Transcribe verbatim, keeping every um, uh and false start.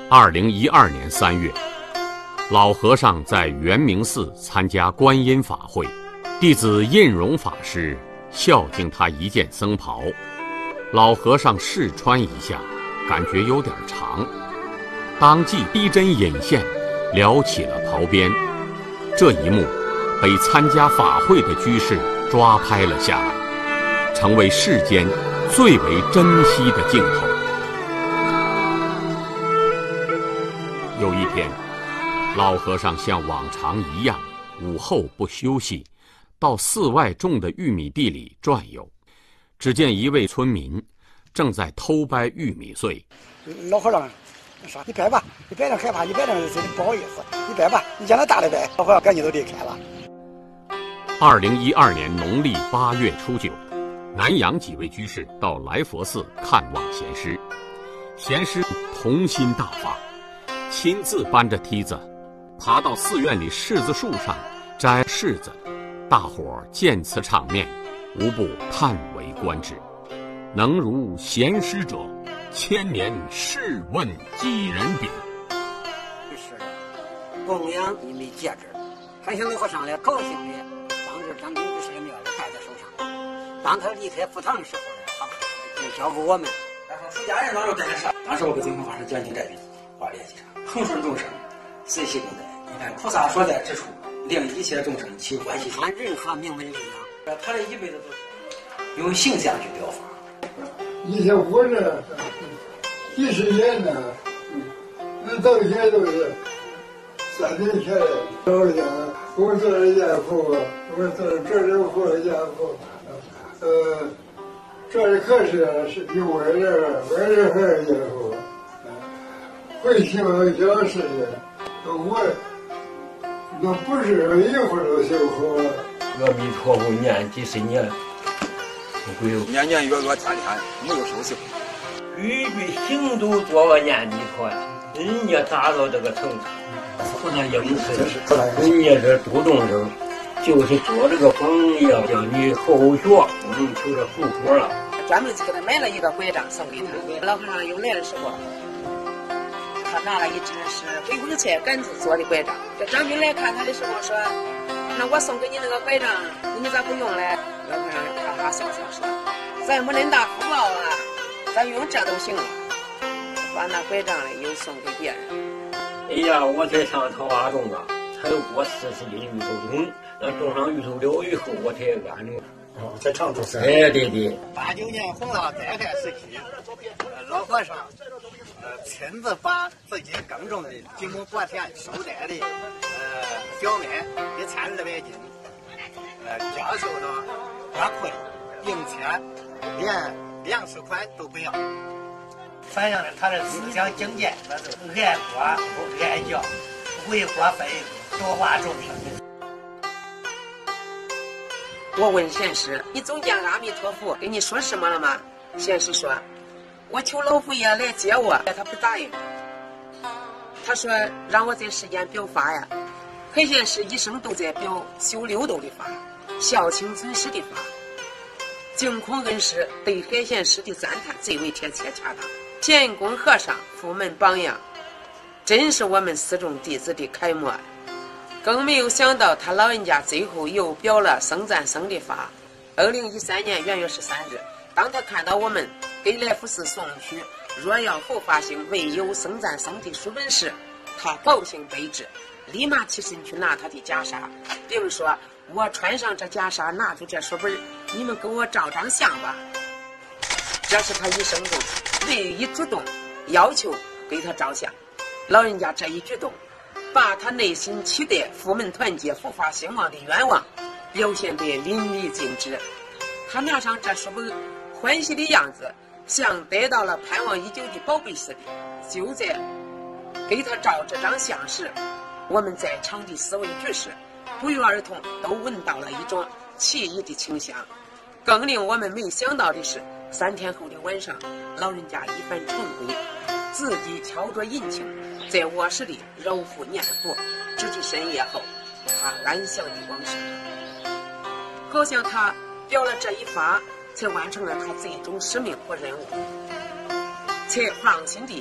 二零一二年三月，老和尚在圆明寺参加观音法会，弟子印荣法师孝敬他一件僧袍，老和尚试穿一下，感觉有点长，当即逼针引线，撩起了袍边。这一幕被参加法会的居士抓拍了下来，成为世间最为珍惜的镜头。有一天，老和尚像往常一样，午后不休息，到寺外种的玉米地里转悠。只见一位村民正在偷掰玉米穗。 老和尚说：“你掰吧，你掰着害怕，你掰着不好意思，你掰吧，你将来大的掰。”老和尚赶紧都离开了。 二零一二年农历八月初九，南阳几位居士到来佛寺看望贤师，贤师童心大发，亲自搬着梯子爬到寺院里柿子树上摘柿子。大伙儿见此场面，无不叹为观止。能如贤师者，千年试问几人比？ 是的，供养一枚戒指，还向老和尚来高兴的，当着张公居士的面儿戴在手上。当他离开佛堂的时候呢，他就交给我们。 然后出家人当时干啥？当时我给净空法师讲经这边话联系上，恒顺众生，随喜功德。你看菩萨所在之处，令一切众生起欢喜心。 按任何名门力量， 他这一辈子都是用形象去表法。 以前活着几十年呢，那到现在都是三年前老家，我做了家父，我做这这活家父，呃，这里可是是有外人，外人还是家父，会修小事情，我那不是一会儿都修好。 阿弥陀佛念几十年。 年年月月天天没有休息， 句句行都做个念弥陀，人家达到这个程度，菩萨也不是，人家这度众生，就是做这个榜样，叫你后学，嗯，求着福果了。 专门给他买了一个拐杖送给他。老和尚又来的时候，他拿了一只是黑红菜杆子做的拐杖。这张兵来看他的时候说：“那我送给你那个拐杖，你咋不用嘞？”老和尚哈哈笑笑说：“咱没恁大福报啊，咱用这都行了。”把那拐杖嘞又送给别人。 哎呀，我才上桃花种啊，才过四十斤芋头种，那种上芋头了以后，我才安住。 哦，在常州山。 哎，对对。 八九年弘道灾害时期，老和尚呃亲自把自己耕种的几亩薄田收摘的呃小麦一千二百斤，呃交收到花困、并且连粮食款都不要，反映了他的思想境界，那是爱国不爱教，为国分多化众生。 我问贤师：“你总见阿弥陀佛跟你说什么了吗？”贤师说：“我求老佛爷来接我，他不答应。他说让我在世间表法呀。黑贤师一生都在表修六度的法，孝亲尊师的法。净空恩师对海贤师的赞叹最为贴切恰当。乾坤和尚佛门榜样，真是我们四众弟子的楷模。更没有想到他老人家最后又表了僧赞僧的法。二零一三年元月十三日，当他看到我们给来福寺送去若要佛法兴唯有僧赞僧的书本时，他高兴悲之，立马起身去拿他的袈裟，并说：“我穿上这袈裟，拿出这书本，你们给我照张相吧。”这是他一生中唯一主动要求给他照相。老人家这一举动，把他内心期待佛门团结、佛法兴旺的愿望表现得淋漓尽致。他拿上这书本，欢喜的样子像得到了盼望已久的宝贝似的。就在给他照这张相时，我们在场的四位居士不约而同都闻到了一种奇异的清香。更令我们没想到的是，三天后的晚上，老人家一番晨归，自己敲着银磬，在卧室里揉腹念佛，直至深夜后，他安详的往生。好像他表了这一发，才完成了他最终使命和任务，才放心地